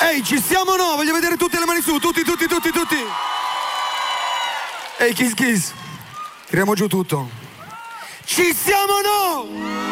Ehi, ci siamo o no? Voglio vedere tutte le mani su, tutti. Ehi, Kiss. Tiriamo giù tutto. Ci siamo o no?